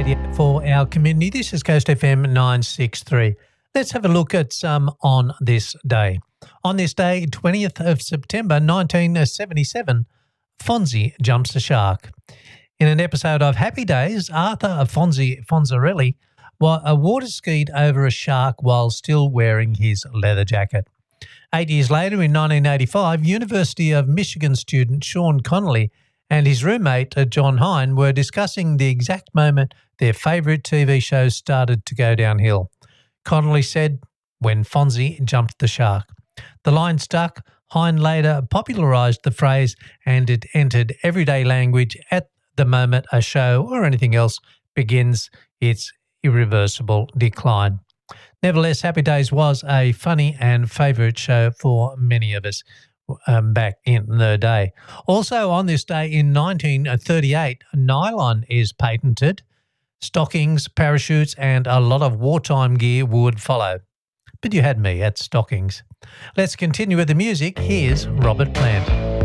radio for our community. This is Coast FM 963. Let's have a look at some on this day. On this day, 20th of September 1977, Fonzie jumps the shark. In an episode of Happy Days, Arthur Fonzarelli water skied over a shark while still wearing his leather jacket. 8 years later, in 1985, University of Michigan student Sean Connolly and his roommate, John Hine, were discussing the exact moment their favourite TV show started to go downhill. Connolly said, "When Fonzie jumped the shark." The line stuck. Hine later popularised the phrase, and it entered everyday language at the moment a show or anything else begins its irreversible decline. Nevertheless, Happy Days was a funny and favourite show for many of us back in the day. Also on this day in 1938, nylon is patented. Stockings, parachutes and a lot of wartime gear would follow. But you had me at stockings. Let's continue with the music. Here's Robert Plant.